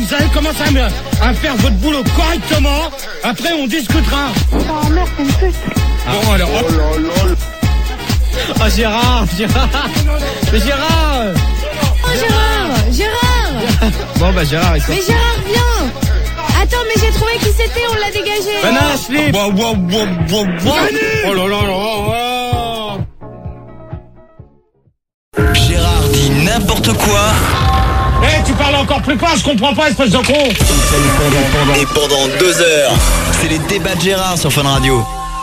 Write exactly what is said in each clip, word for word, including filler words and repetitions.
vous allez commencer à, me, à faire votre boulot correctement. Après, on discutera. Oh merde, c'est une pute. Bon, alors... Oh là là. Oh Gérard, Gérard. Mais Gérard. Oh Gérard, Gérard. Bon bah Gérard, il sort. Mais Gérard, viens. Attends, mais j'ai trouvé qui c'était, on l'a dégagé. Banana slip. Wow, wow, wow, wow, wow. Oh là là là. Gérard dit n'importe quoi. Eh, hey, tu parles encore plus fort, je comprends pas, espèce de con. Et pendant deux heures, c'est les débats de Gérard sur Fun Radio.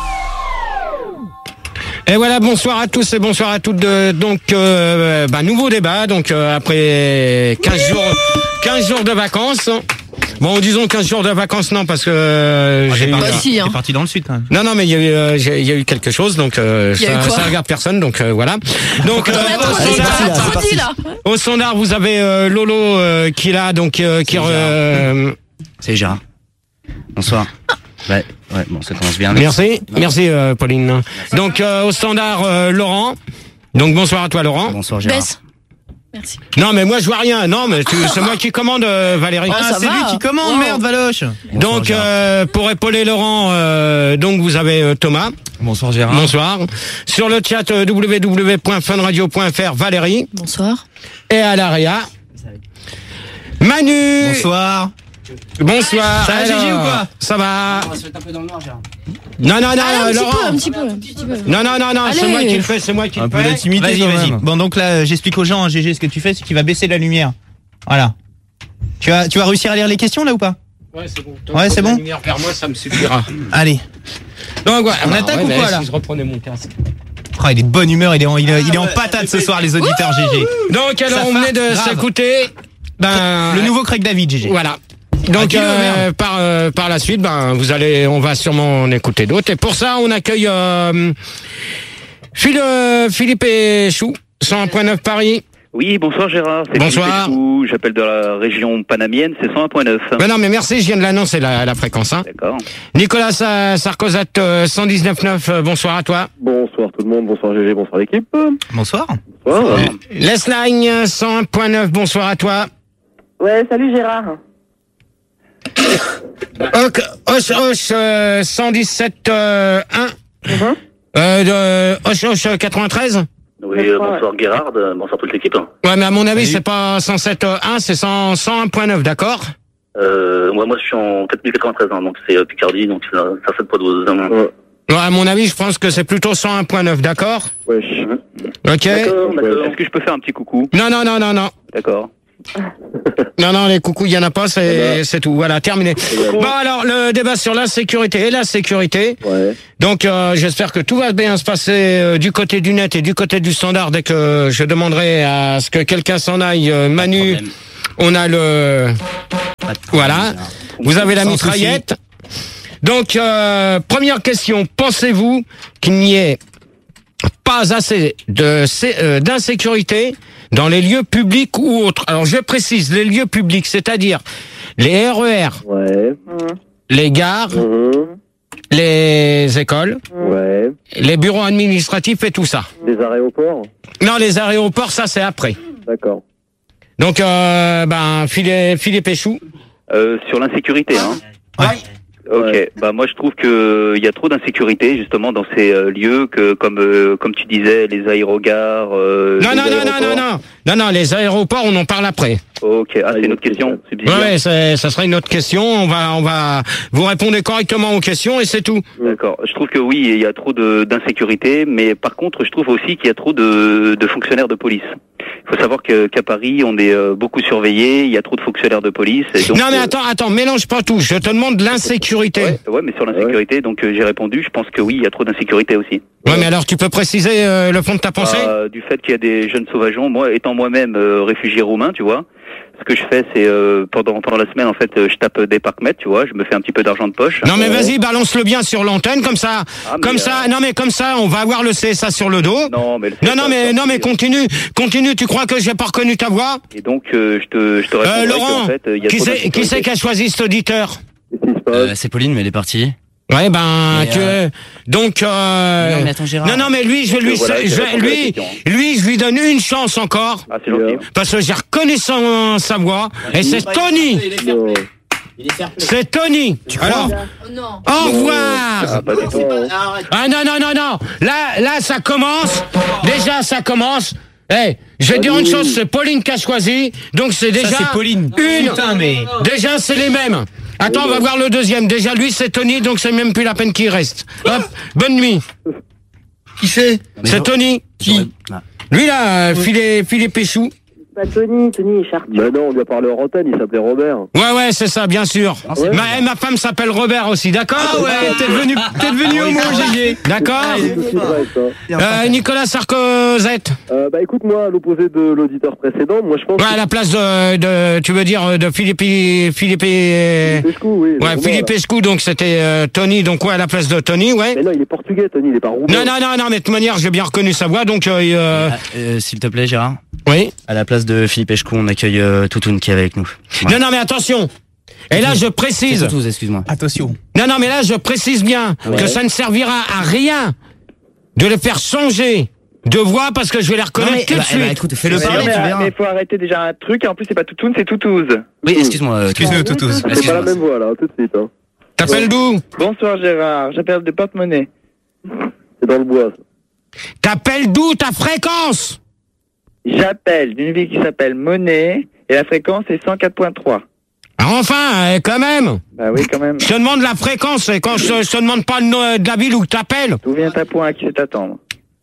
Et voilà, bonsoir à tous et bonsoir à toutes. De, donc, euh, bah, nouveau débat. Donc, euh, après quinze jours, quinze jours de vacances. Bon, disons quinze jours de vacances, non, parce que euh, ah, j'ai eu, parti, bah, si, hein. T'es parti dans le sud, quand même. Non, non, mais il y a eu, euh, il y a eu quelque chose, donc euh, ça, ça regarde personne, donc euh, voilà. Donc, euh, au, sondard, parti, là. au sondard, vous avez euh, Lolo euh, qui est là, donc euh, qui. Euh, C'est Gérard. Bonsoir. Ouais, ouais, bon, ça commence bien. Merci, merci euh, Pauline. Merci. Donc euh, au standard euh, Laurent. Donc bonsoir à toi Laurent. Bonsoir Gérard. Baisse. Merci. Non mais moi je vois rien. Non mais tu, c'est moi qui commande euh, Valérie. Ah, ça c'est va. lui qui commande, Oh. merde Valoche. Donc euh, pour épauler Laurent, euh, donc vous avez euh, Thomas. Bonsoir Gérard. Bonsoir. Sur le chat euh, w w w point fun radio point f r Valérie. Bonsoir. Et à l'Aria. Manu. Bonsoir. Bonsoir. Ça va, Alors, Gigi, ou quoi? Ça va. On va se mettre un peu dans le noir, Gérard. Non non non Ah, un petit Laurent. peu, un petit peu, un petit peu. Non non non non, c'est Allez. moi qui le fais, c'est moi qui Un le peu fais. d'intimité. Vas-y, vas-y. Bon, donc là, j'explique aux gens, hein, G G, ce que tu fais, c'est que tu vas baisser la lumière. Voilà. Tu vas, tu vas réussir à lire les questions là ou pas? Ouais, c'est bon. Ouais, c'est bon. La lumière vers moi, ça me suffira. Allez. Donc voilà, On attaque ou quoi, là? Si je reprenais mon casque. Oh, il est de bonne humeur, il est en, il est, il est en patate ce soir, les auditeurs, G G. Donc alors Ça on venait de part grave. s'écouter ben Le nouveau Craig David, G G. voilà. Donc dis-le, euh, merde. par euh, par la suite ben vous allez on va sûrement en écouter d'autres et pour ça on accueille euh, Phil, euh, Philippe et Chou cent un point neuf Paris. Oui, bonsoir Gérard. C'est Bonsoir. Philippe Péchou. J'appelle de la région panamienne, c'est cent un point neuf. Ben non mais merci, je viens de l'annoncer la, la fréquence hein. D'accord. Nicolas Sa- Sarkozat euh, cent dix-neuf neuf, euh, bonsoir à toi. Bonsoir tout le monde, bonsoir G G, bonsoir l'équipe. Bonsoir. Bonsoir. Lesline cent un point neuf, bonsoir à toi. Ouais, salut Gérard. Ok, Hoche Hoche euh, cent dix-sept euh, un. Mhm. Euh, de Hoche Hoche quatre-vingt-treize. Oui, euh, bonsoir Gérard, euh, bonsoir toute l'équipe. Ouais, mais à mon avis, Salut. c'est pas cent sept un, c'est cent, cent un point neuf, d'accord? Euh, moi, moi, je suis en quatre mille quatre-vingt-treize, hein, donc c'est euh, Picardie, donc ça ça fait pas douze. Hein. Ouais. Ouais, à mon avis, je pense que c'est plutôt cent un point neuf, d'accord? Wesh. Ok? D'accord, d'accord. Ouais. Est-ce que je peux faire un petit coucou? Non, non, non, non, non. D'accord. Non, non, les coucous, il y en a pas, c'est, c'est tout. Voilà, terminé. Coucou. Bon, alors, le débat sur la sécurité et la sécurité. Ouais. Donc, euh, j'espère que tout va bien se passer euh, du côté du net et du côté du standard dès que je demanderai à ce que quelqu'un s'en aille. Euh, Manu, on a le... Voilà. Vous avez la Sans mitraillette. Donc, euh, première question. Pensez-vous qu'il n'y ait pas assez de sé- euh, d'insécurité dans les lieux publics ou autres? Alors, je précise, les lieux publics, c'est-à-dire les R E R, Ouais. les gares, Mhm. les écoles, Ouais. les bureaux administratifs et tout ça. Les aéroports. Non, les aéroports, ça, c'est après. D'accord. Donc, euh, ben, Philippe, Philippe Péchou. Euh, sur l'insécurité, hein. Ouais. Ok, Ouais. bah moi je trouve que il y a trop d'insécurité justement dans ces euh, lieux que comme euh, comme tu disais les aérogares. Euh, Non, les non, non, non, aéroports. non, non. Non, non, les aéroports, on en parle après. Ok, ah, c'est une autre question. Ouais, subsidiaire. ouais, c'est- ça sera une autre question. On va, on va, vous répondez correctement aux questions et c'est tout. D'accord. Je trouve que oui, il y a trop de d'insécurité, mais par contre, je trouve aussi qu'il y a trop de, de fonctionnaires de police. Il faut savoir que qu'à Paris, on est euh, beaucoup surveillé. Il y a trop de fonctionnaires de police. Et donc, non, mais euh, attends, attends, mélange pas tout. Je te demande de l'insécurité. Ouais, ouais, mais sur l'insécurité, donc euh, j'ai répondu. Je pense que oui, il y a trop d'insécurité aussi. Ouais, mais alors tu peux préciser euh, le fond de ta pensée? Euh, du fait qu'il y a des jeunes sauvageons. Moi, étant moi-même euh, réfugié roumain, tu vois. Ce que je fais, c'est euh, pendant pendant la semaine, en fait, euh, je tape des parcs-mètres, tu vois. Je me fais un petit peu d'argent de poche. Non, mais vas-y, balance-le bien sur l'antenne, comme ça, Ah, mais, comme euh, ça. Non, mais comme ça, on va avoir le C S A sur le dos. Non, mais le Non, non, C S A, mais ça, non, mais c'est- continue, continue. Tu crois que j'ai pas reconnu ta voix? Et donc, euh, je te je te réponds Euh, Laurent, en fait, euh, il y a qui trop c'est, qui c'est d'insécurité. qui a choisi cet auditeur? Qu'est-ce qui se passe? Euh, c'est Pauline, mais elle est partie. Ouais, ben, Mais, que, euh, donc, euh, Non, mais attends, Gérard. non, non, mais lui, je vais lui, Voilà, je c'est vais- la fin de la lui, question. lui, je lui donne une chance encore, Ah, c'est gentil. parce que j'ai reconnu son, sa voix, et c'est Tony. Non. C'est Tony. Alors, Oh non. au revoir. Ah, pas du tout. Ah non, non, non, non. Là, là, ça commence. Déjà, ça commence. Eh, je vais dire une chose, c'est Pauline qui a choisi. Donc c'est déjà Ça, c'est Pauline. une. Putain, mais. Déjà, c'est les mêmes. Attends, on va voir le deuxième. Déjà, lui, c'est Tony, donc c'est même plus la peine qu'il reste. Hop, bonne nuit. Qui c'est? C'est Tony. Qui Lui, là, euh, filet, filet Péchou. Bah, Tony, Tony est charpie. Bah non, on lui a parlé en antenne, il s'appelait Robert. Ouais, ouais, c'est ça, bien sûr. c'est Ma, eh, ma femme s'appelle Robert aussi, d'accord? Ah ouais, t'es devenu, t'es devenu homo, G G. D'accord. C'est vrai, ça. Euh, Nicolas Sarkozette. Euh, bah écoute, moi, à l'opposé de l'auditeur précédent, moi je pense Ouais, à la place de, de tu veux dire, de Philippe, Philippe, euh, que Pescou, oui. ouais, Roumain, Philippe là. Escou, donc c'était euh, Tony, donc ouais, à la place de Tony, ouais. Mais non, il est portugais, Tony, il est pas roumain. Non, non, non, non, mais de toute manière, j'ai bien reconnu sa voix, donc, euh, euh, Ah, euh, S'il te plaît, Gérard. oui. À la place de Philippe Echkou, on accueille euh, Toutoun qui est avec nous. Ouais. Non, non, mais attention. Et là, je C'est précise. Toutoun, excuse-moi. Attention. Non, non, mais là, je précise bien que ça ne servira à rien de les faire changer de voix parce que je vais les reconnaître Non, mais, tout de bah, suite. bah, écoute, fais-le Mais parler, non, tu mais, verras. mais faut arrêter déjà un truc, et en plus c'est pas Toutoun, c'est Toutouze. Oui, excuse-moi. euh, Excuse-nous, Toutous. C'est pas la Excuse-moi. même voix, là, tout de suite. Hein. T'appelles d'où? Bonsoir Gérard, j'appelle de porte-monnaie. C'est dans le bois, ça. T'appelles d'où ta fréquence? J'appelle d'une ville qui s'appelle Monet, et la fréquence est cent quatre point trois. Ah, enfin, eh, quand même. Bah oui, quand même. Je te demande la fréquence, et quand je, je te demande pas le nom de la ville où t'appelles. D'où vient ta point, à qui c'est attendre?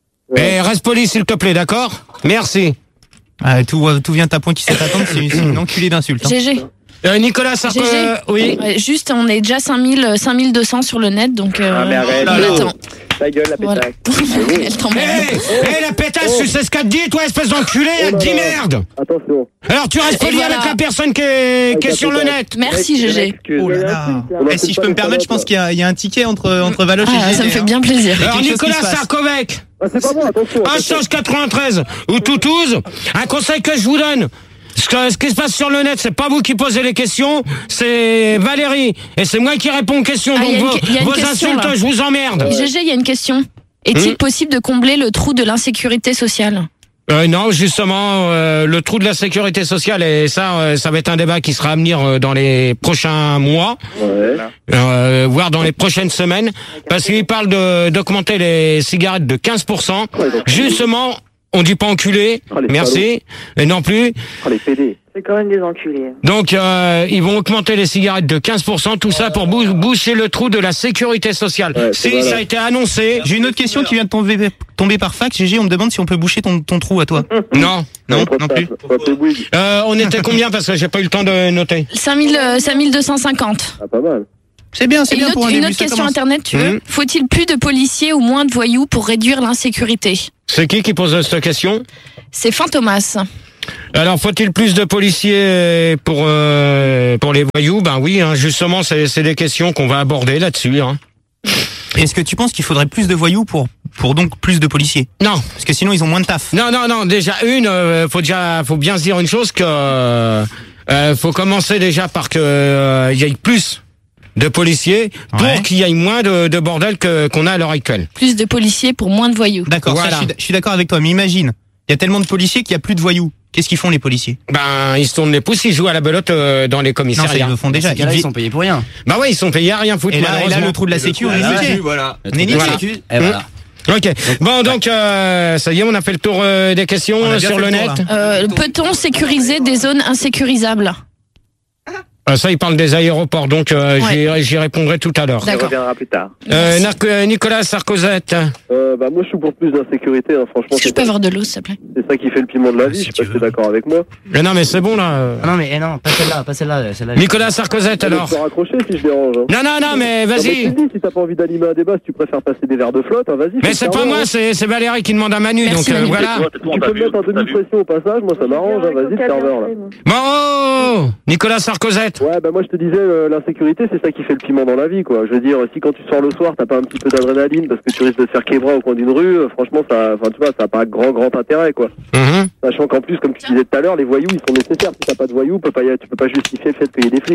Et reste poli, s'il te plaît, d'accord? Merci. Ah, tout, euh, tout vient à point qui sait attendre, c'est c'est une enculée d'insulte. Hein. G G. Euh, Nicolas Sarko, G G. euh, oui. Ouais, juste, on est déjà cinq mille, cinq mille deux cents sur le net, donc euh, Ah mais arrête, on attend. ta gueule la Voilà. pétasse. Elle Hé, t'emmerde. hé, la pétasse, tu sais ce qu'elle te dit, toi, espèce d'enculé, elle te dit merde. Attention. Alors, tu restes Et poli voilà. avec la personne qui est, qui est sur le net. Merci G G. Oh là là. Eh, si je peux me permettre, je pense qu'il y, a- il y a un ticket entre, entre Valoche et Ah, G G. ça me fait hein. bien plaisir. Alors, quelque chose qui Nicolas se passe. Sarkovec, Ah, c'est pas moi, attention. un attention. cent quatre-vingt-treize ou Toutouse, un conseil que je vous donne. Ce, que- ce qui se passe sur le net, c'est pas vous qui posez les questions, c'est Valérie. Et c'est moi qui réponds aux questions. Ah, Donc il y a une vos, que- il y a une vos question, insultes, là. je vous emmerde. G G, il y a une question. Est-il Hmm possible de combler le trou de l'insécurité sociale? Euh, non, justement, euh, le trou de la sécurité sociale, et ça, euh, ça va être un débat qui sera à venir euh, dans les prochains mois, Ouais. euh, voire dans les prochaines semaines, parce qu'il parle de d'augmenter les cigarettes de quinze pour cent. Justement, on dit pas enculé, Oh, les merci, et non plus. Oh, les P D. C'est quand même des enculés. Donc, euh, ils vont augmenter les cigarettes de quinze pour cent, tout ça pour bou- boucher le trou de la sécurité sociale. Ouais, si voilà. ça a été annoncé, J'ai une autre question qui vient de tomber, tomber par fax. G G, on me demande si on peut boucher ton, ton trou à toi. non. Non, Trop de non taf, plus. trop de bouygues. Euh, on était combien parce que j'ai pas eu le temps de noter. cinq mille, euh, cinq mille deux cent cinquante. Ah, pas mal. C'est bien, c'est Et une bien pour autre, un une début. autre ça question commence. internet, tu veux? Mhm. Faut-il plus de policiers ou moins de voyous pour réduire l'insécurité? C'est qui qui pose cette question? C'est Fin Thomas. Alors, faut-il plus de policiers pour euh, pour les voyous? Ben oui, hein, justement, c'est c'est des questions qu'on va aborder là-dessus. Hein. Est-ce que tu penses qu'il faudrait plus de voyous pour, pour donc plus de policiers? Non, Parce que sinon, ils ont moins de taf. non, non, non. Déjà une, euh, faut déjà, faut bien se dire une chose que euh, euh, faut commencer déjà par que euh, il y ait plus de policiers pour Ouais. qu'il y ait moins de, de bordel que qu'on a à l'heure actuelle. Plus de policiers pour moins de voyous. D'accord, ça, Voilà. je suis, je suis d'accord avec toi. Mais imagine, il y a tellement de policiers qu'il n'y a plus de voyous. Qu'est-ce qu'ils font les policiers? Ben, ils se tournent les pouces, ils jouent à la belote euh, dans les Non, ça, commissariats. ils le font Dans déjà. ces cas-là, Ils- ils sont payés pour rien. Bah ouais, ils sont payés à rien foutre. Et là, et là, malheureusement. le trou de la sécu, on est Voilà. niqué. Voilà. On est niqué. Voilà. Et voilà. Ok. Bon, donc, euh, ça y est, on a fait le tour euh, des questions On a euh, bien sur fait le le net. tour, Euh, peut-on sécuriser des zones insécurisables? Euh, ça, il parle des aéroports, donc euh, Ouais. j'y- j'y répondrai tout à l'heure. On D'accord. reviendra plus tard. Euh, Narc- euh, Nicolas Sarkozette. Euh, bah, moi, je suis pour plus d'insécurité, hein. Franchement, Est-ce que je c'est peux avoir de l'eau, s'il te plaît? c'est ça qui fait le piment de la vie. Si Je sais tu pas si veux. t'es d'accord avec moi. Mais non, mais c'est bon, là. Ah non, mais eh non, pas celle-là, pas celle-là. celle-là Nicolas Sarkozette, alors. Je peux raccrocher si je dérange. Hein. Non, non, non, mais Non, mais vas-y. tu dis, si t'as pas envie d'animer un débat, si tu préfères passer des verres de flotte, hein, vas-y. Mais fais c'est le pas serveur, moi, hein. c'est c'est Valérie qui demande à Manu, Merci, donc euh, Manu. voilà. Tu peux me mettre en demi-pression au passage, moi ça m'arrange, hein. Vas-y, le serveur là. Bon, oh, oh, Nicolas Sarkozette. Ouais, bah moi je te disais, euh, l'insécurité c'est ça qui fait le piment dans la vie, quoi. Je veux dire, si quand tu sors le soir, t'as pas un petit peu d'adrénaline parce que tu risques de te faire québra au coin d'une rue, euh, franchement, ça, enfin tu vois, ça a pas grand grand intérêt, quoi. Mhm. Sachant qu'en plus, comme tu disais tout à l'heure, les voyous ils sont nécessaires. Si t'as pas de voyous, peut pas y- tu peux pas justifier le fait qu'il y ait des flics.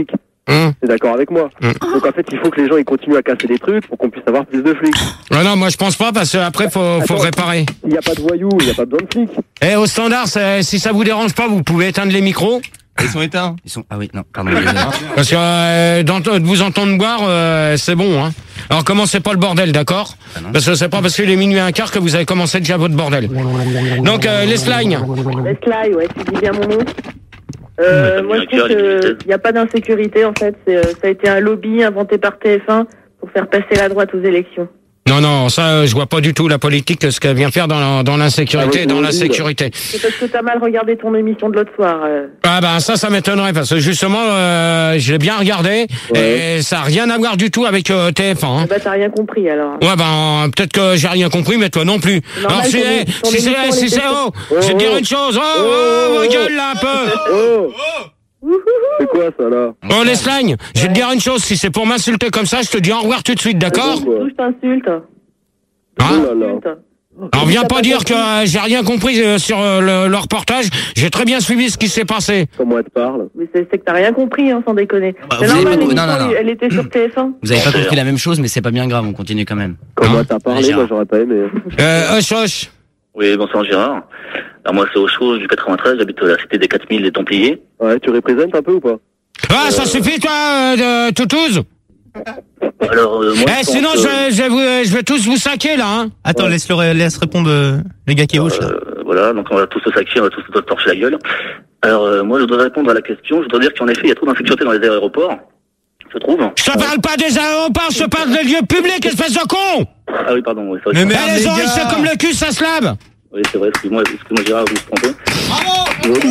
Hum. T'es d'accord avec moi? Hum. Donc en fait, il faut que les gens ils continuent à casser des trucs pour qu'on puisse avoir plus de flics. Ah non, moi je pense pas parce qu'après faut, faut Attends, réparer. S'il n'y a pas de voyous, il n'y a pas besoin de flics. Et au standard, c'est- si ça vous dérange pas, vous pouvez éteindre les micros. Ils sont éteints. Ils sont. Ah oui, non, pardon. Parce que euh, d'ent- de vous entendre boire, euh, c'est bon. Hein. Alors commencez pas le bordel, d'accord? Ah non. Parce que c'est pas parce qu'il est minuit et un quart que vous avez commencé déjà votre bordel. Donc euh, les slides. Leslie, ouais, tu dis bien mon nom. Euh, moi, je trouve qu'il n'y a pas d'insécurité, en fait. C'est, euh, ça a été un lobby inventé par T F un pour faire passer la droite aux élections. Non, non, ça, euh, je vois pas du tout la politique, ce qu'elle vient faire dans, la- dans l'insécurité Ah oui, et dans oui, la oui, sécurité. C'est parce que t'as mal regardé ton émission de l'autre soir. euh. Ah ben ça, ça m'étonnerait parce que justement, euh, je l'ai bien regardé Ouais. et ça a rien à voir du tout avec euh, T F un. Hein. Eh ben, t'as rien compris, alors. Ouais ben peut-être que j'ai rien compris, mais toi non plus. normal, Alors si, ton- eh, ton si c'est émission, si elle c'est était- oh, Oh, je vais te dire oh. une chose. Oh, oh, Oh, oh, oh. gueule là un peu. Oh! C'est quoi ça là? Oh les slangs, je vais te dire une chose. Si c'est pour m'insulter comme ça, je te dis au revoir tout de suite, d'accord? D'où je t'insulte. Hein? Oh là là. Insulte. Alors viens T'as pas pas dire que compris. euh, j'ai rien compris euh, sur euh, le, le reportage. J'ai très bien suivi ce qui s'est passé. Comment elle te parle? Mais c'est, c'est que t'as rien compris, hein, sans déconner. Bah, c'est vous avez normal, pas- l'émission, non, non, non. elle était sur T F un. Vous avez pas compris la même chose, mais c'est pas bien grave, on continue quand même. Comment Hein? t'as parlé? Gérard. Moi j'aurais pas aimé. Euh, Hoche, Hoche. Oui, bonsoir Gérard. Alors moi c'est Auchose du quatre-vingt-treize, j'habite à la cité des quatre mille des Templiers. Ouais, tu représentes un peu ou pas? Ah, ça suffit toi, euh, de Toutouze? Alors euh, moi Eh, je pense, sinon, euh, je, vais- je, vais vous, euh, je vais tous vous saquer, là, hein. Attends, Ouais. laisse, le, laisse répondre euh, le gars qui est hoche là. euh, voilà, donc on va tous se saquer, on va tous se torcher la gueule. Alors euh, moi je voudrais répondre à la question, je voudrais dire qu'en effet il y a trop d'insécurité dans les aéroports, je trouve. Je te parle pas des aéroports, je te parle des lieux publics, espèce de con! Ah oui pardon, oui, ça, Mais oui, merde, Eh, les les oreilles, gars. c'est comme le cul, ça se lave! oui c'est vrai, excuse-moi, excuse-moi Gérard, vous vous trompez.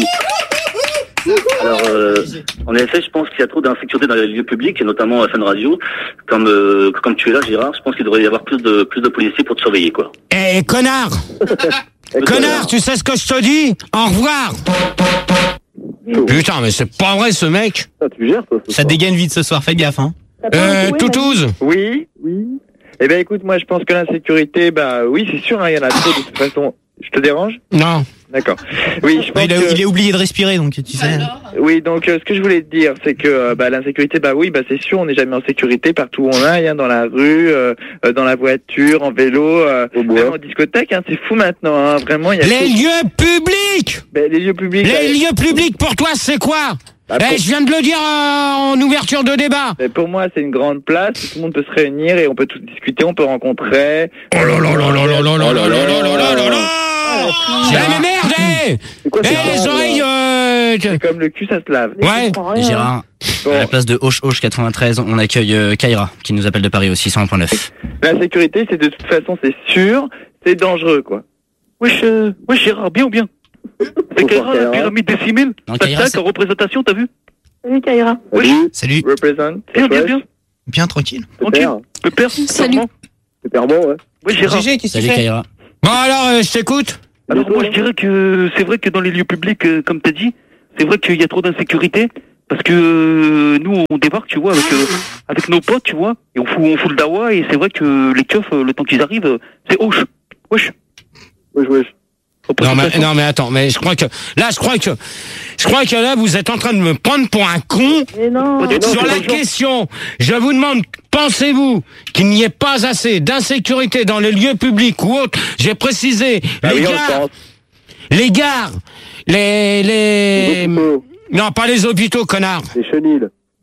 Alors, euh, en effet, je pense qu'il y a trop d'insécurité dans les lieux publics, et notamment à Fun Radio. Comme, euh, comme tu es là, Gérard, je pense qu'il devrait y avoir plus de, plus de policiers pour te surveiller, quoi. Eh, connard! Connard, tu sais ce que je te dis? Au revoir! Putain, mais c'est pas vrai, ce mec! Ah, tu gères toi ce Ça soir. dégaine vite ce soir, fais gaffe hein. T'as pas Euh, avoué, Toutouze! Oui, Oui. eh ben écoute, moi je pense que l'insécurité, bah oui, c'est sûr, hein, il y en a trop de toute façon. Je te dérange? Non. D'accord. Oui, je pense Il a, que... il a oublié de respirer donc tu sais. Oui, donc euh, ce que je voulais te dire, c'est que euh, bah, l'insécurité, bah oui, bah c'est sûr, on n'est jamais en sécurité partout où on aille, hein, dans la rue, euh, euh, dans la voiture, en vélo, euh, Au bois. même en discothèque, hein, c'est fou maintenant, hein, vraiment. Il y a Les trop- lieux publics! Ben, les lieux publics. Les euh, lieux publics, pour toi, c'est quoi? bah, Eh, pour... je viens de le dire euh, en ouverture de débat! ben, pour moi, c'est une grande place, tout le monde peut se réunir et on peut tous discuter, on peut rencontrer. Oh là là là là là là là là là là là là là là! Eh, mais merde, eh! C'est quoi Eh, cette les parole, oreilles, là euh... C'est comme le cul, ça se lave. Mais je Ouais. comprends rien. Gérard, Bon, à la place de Hoche Hoche quatre-vingt-treize, on accueille euh, Kaira, qui nous appelle de Paris aussi, cent un point neuf. l'insécurité, c'est de toute façon, c'est sûr, c'est dangereux, quoi. Wesh, euh, wesh Gérard, bien ou bien? C'est Bonsoir, Kaira, la Kaira. pyramide décimale? Non, Ça Kaira, tac, c'est- en représentation, t'as vu? Salut, Kaira. Salut. Salut, Represent. Bien, bien, bien. bien tranquille. Tranquille. Pépère. Pépère. Salut. clairement. Pépèrement, ouais. Ouais, Gérard. G G, qu'est-ce que tu Salut fais? Kaira. Bon alors, euh, je t'écoute. Alors moi je dirais que c'est vrai que dans les lieux publics, euh, comme t'as dit, c'est vrai qu'il y a trop d'insécurité parce que euh, nous on débarque, tu vois, avec euh, avec nos potes, tu vois, et on fout on fout le dawa et c'est vrai que les keufs, euh, le temps qu'ils arrivent, euh, c'est hoche, wesh. Wesh, wesh. Non mais, non mais attends, mais je crois que là, je crois que je crois que là, vous êtes en train de me prendre pour un con. Mais non. Pas du tout. Sur c'est la dangereux. question, je vous demande, pensez-vous qu'il n'y ait pas assez d'insécurité dans les lieux publics ou autres? J'ai précisé Ah les oui, on le gares, pense. les gares, les les Hôpitaux, non pas les hôpitaux, connard. les chenilles.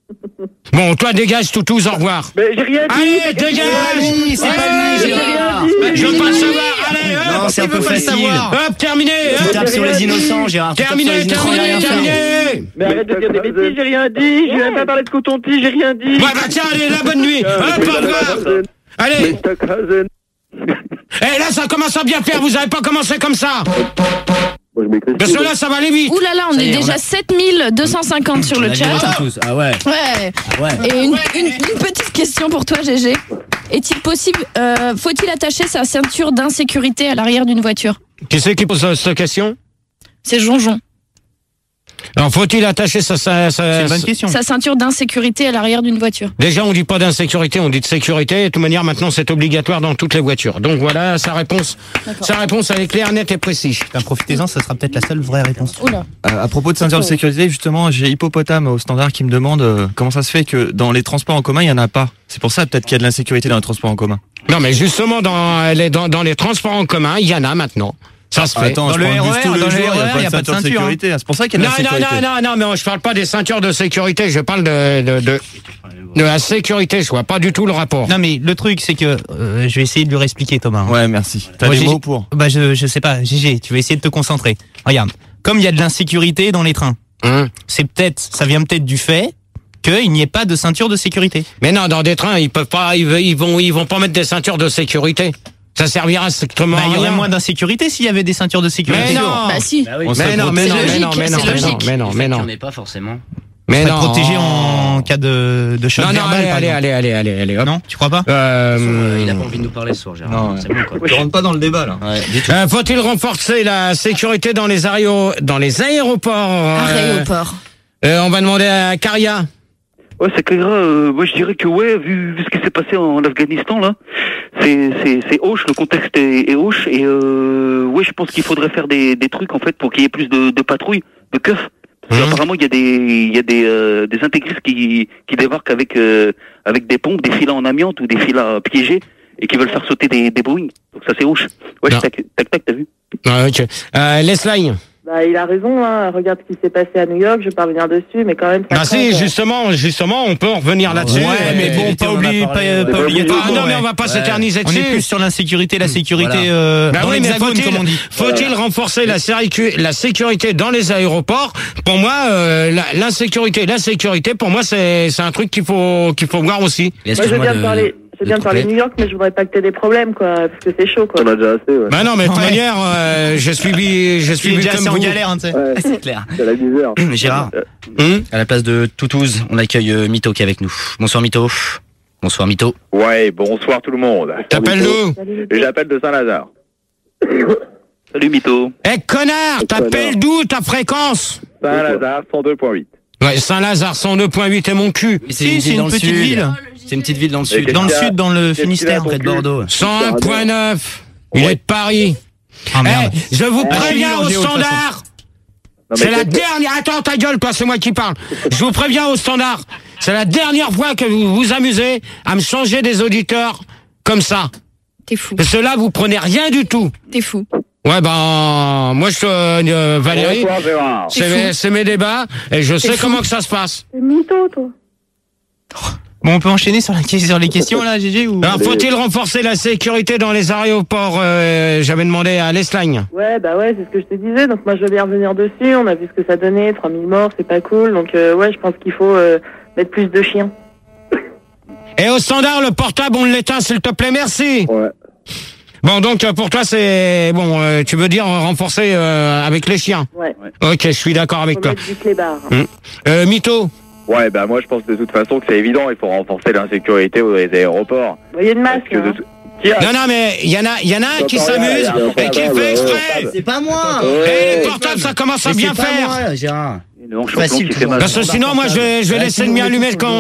Bon, toi dégage, Toutouze, au revoir. Mais j'ai rien dit. Allez, dégage. C'est pas Allez, lui, Gérard. je veux pas le savoir. Allez, hop, Non, c'est un peu facile. hop, terminé. Tu hop. tapes sur les innocents, Gérard. Tu tapes sur Terminé, les innocents, il a terminé, rien fait. terminé. Mais arrête de dire des bêtises, j'ai rien dit. J'ai même pas parlé de coton-tige, j'ai rien dit. Ouais, bah tiens, allez, la bonne nuit. Hop, au revoir. Allez. mister Cousin. Eh, là, ça commence à bien faire. Vous avez pas commencé comme ça. Moi, je m'écris. Parce que là, ça va aller vite. Ouh là là, on Ça y est est, on déjà a- sept mille deux cent cinquante sur On le a chat. viré tous. Ah ouais. Ouais. Ah ouais. Et une, une, une petite question pour toi, G G. Est-il possible, euh, faut-il attacher sa ceinture d'insécurité à l'arrière d'une voiture? Qui c'est qui pose cette question? C'est Jonjon. Alors, faut-il attacher sa, sa, sa, C'est une bonne question. Sa ceinture d'insécurité à l'arrière d'une voiture. Déjà, on dit pas d'insécurité, on dit de sécurité. De toute manière, maintenant, c'est obligatoire dans toutes les voitures. Donc voilà, sa réponse, sa réponse, elle est claire, nette et précise. Ben, profitez-en, ça sera peut-être la seule vraie réponse. Oula. Euh, à propos de ceinture de sécurité, justement, j'ai Hippopotame au standard qui me demande euh, comment ça se fait que dans les transports en commun, il y en a pas. C'est pour ça peut-être qu'il y a de l'insécurité dans les transports en commun. Non, mais justement, dans les, dans, dans les transports en commun, il y en a maintenant. Ça se fait. Attends, Dans je le prends le bus R E R, tous les dans le jours, R E R, il n'y a pas de ceinture de ceinture, hein. sécurité. C'est pour ça qu'il y a de Non, la non, sécurité. non, non, non, mais je parle pas des ceintures de sécurité, je parle de, de, de, de la sécurité, je vois pas du tout le rapport. Non mais le truc c'est que euh, je vais essayer de lui réexpliquer Thomas. hein. Ouais, merci. T'as Moi, des j'ai- mots pour Bah je je sais pas, Gégé, tu vas essayer de te concentrer. Regarde, comme il y a de l'insécurité dans les trains, Hein? c'est peut-être, ça vient peut-être du fait qu'il n'y ait pas de ceinture de sécurité. Mais non, dans des trains, ils peuvent pas, ils, ils vont, ils vont pas mettre des ceintures de sécurité. Ça servira strictement Bah, à il y aurait rien. moins d'insécurité s'il y avait des ceintures de sécurité. Mais non. Bah si. Bah oui. On serait Mais non, mais non, C'est mais non, logique, mais non, c'est mais non, logique. mais non, mais non. On n'est pas forcément. Mais On serait non. protégé en cas de, de choc Non, non, verbal. allez, par allez, exemple. allez, allez, allez, allez, hop. Non, tu crois pas Euh, Euh, il a pas envie de nous parler ce soir, Gérard. Non, ouais. C'est bon, quoi. Tu rentres pas dans le débat là. Ouais, du tout. euh, faut-il renforcer la sécurité dans les aéro, dans les aéroports? euh, Aéroport. euh, on va demander à Karia. Ouais, c'est clair. Euh, moi, je dirais que ouais, vu, vu ce qui s'est passé en Afghanistan là, c'est c'est c'est hoche. Le contexte est, est hoche et euh, ouais, je pense qu'il faudrait faire des des trucs en fait pour qu'il y ait plus de, de patrouilles, de keufs. Parce Mmh. qu'apparemment, il y a des il y a des euh, des intégristes qui qui débarquent avec euh, avec des pompes, des filets en amiante ou des filets piégés et qui veulent faire sauter des des Boeing. Donc ça c'est hoche. Ouais, Non. tac tac tac, t'as vu? Ah, ok. Euh, Leslie. Bah, il a raison, hein. Regarde ce qui s'est passé à New York, je vais pas revenir dessus, mais quand même, ça Bah craint, si, quoi. justement, justement, on peut en revenir là-dessus. Ouais, mais bon, pas, obligé, pas, pas obligatoire. Ah non, mais on va pas s'éterniser On dessus. est plus sur l'insécurité, la sécurité Voilà. euh, Bah dans oui, mais l'hexagone, faut-il, comme on dit. faut-il renforcer la, sécu- la sécurité dans les aéroports? Pour moi, euh, la- l'insécurité, la sécurité, pour moi, c'est, c'est un truc qu'il faut, qu'il faut voir aussi. Moi, je viens de parler, je viens de parler de New York, mais je voudrais pas que t'aies des problèmes, quoi, parce que c'est chaud, quoi. On a déjà assez, ouais. Bah non, mais de toute Ouais. manière, euh, je suis, bi- je suis Il est bi déjà comme assez en vous. galère, hein, tu sais. Ouais, C'est clair. c'est la misère. Gérard, Hum à la place de Toutouze, on accueille euh, Mito qui est avec nous. Bonsoir Mito. Bonsoir Mito. Ouais, bonsoir tout le monde. T'appelles d'où? J'appelle de Saint-Lazare. Salut Mito. Eh connard, t'appelles d'où ta fréquence? Saint-Lazare, cent deux point huit. Ouais, Saint-Lazare, cent deux point huit est mon cul. Si, c'est une petite ville. C'est une petite ville dans le Et sud. qu'est-ce Dans le qu'il y a sud, dans le Qu'est-ce qu'il Finistère. a, ton Près de cul Bordeaux. cent un virgule neuf. Il est de Paris. Ah merde. Eh, je vous Ah, préviens je au suis nul en géo, de toute standard. Non, mais C'est la qu'est-ce que- dernière. Attends, ta gueule, toi, c'est moi qui parle. Je vous préviens au standard. C'est la dernière fois que vous vous amusez à me changer des auditeurs comme ça. T'es fou. Parce que là, vous prenez rien du tout. T'es fou. Ouais, ben, moi, je, euh, Valérie, Bonsoir Gérard. c'est mes, c'est mes débats et je sais fou. comment que ça se passe. C'est mytho, toi. Bon, on peut enchaîner sur, la, sur les questions là, Gégé ou... Alors, faut-il renforcer la sécurité dans les aéroports? euh, J'avais demandé à Leslagne. Ouais, bah ouais, c'est ce que je te disais, donc moi je veux bien revenir dessus, on a vu ce que ça donnait, trois mille morts, c'est pas cool, donc euh, ouais, je pense qu'il faut euh, mettre plus de chiens. Et au standard, le portable, on l'éteint, s'il te plaît, merci. Ouais. Bon, donc, euh, pour toi, c'est... Bon, euh, tu veux dire euh, renforcer euh, avec les chiens? Ouais. Ok, je suis d'accord avec Faut toi. mettre du clébard. Hum. Euh, Mytho? Ouais, bah moi je pense de toute façon que c'est évident, il faut renforcer l'insécurité dans les aéroports. Vous voyez le masque, Parce que de hein. tout- Qui a- Non, non, mais il y en a, il y en a un qui J'entends rien, s'amuse il y a un et qui portable, fait exprès. euh, C'est pas moi. Et les portables, ça commence à Mais bien c'est pas faire. moi, Gérard. Le hanche Facile, qui fait mal. Parce que sinon, moi, je vais, je vais laisser le mien allumé quand